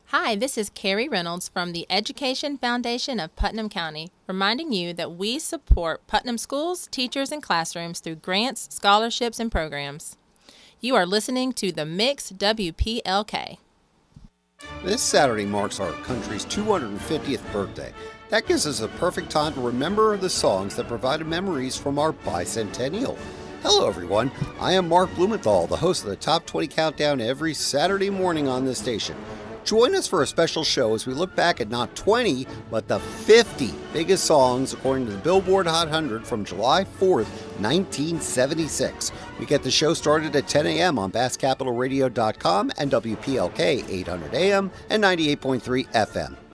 Hi, this is Carrie Reynolds from the Education Foundation of Putnam County, reminding you that we support Putnam schools, teachers, and classrooms through grants, scholarships, and programs. You are listening to The Mix WPLK. This Saturday marks our country's 250th birthday. That gives us a perfect time to remember the songs that provided memories from our bicentennial. Hello everyone, I am Mark Blumenthal, the host of the Top 20 Countdown every Saturday morning on this station. Join us for a special show as we look back at not 20, but the 50 biggest songs according to the Billboard Hot 100 from July 4th, 1976. We get the show started at 10 a.m. on BassCapitalRadio.com and WPLK 800 AM and 98.3 FM.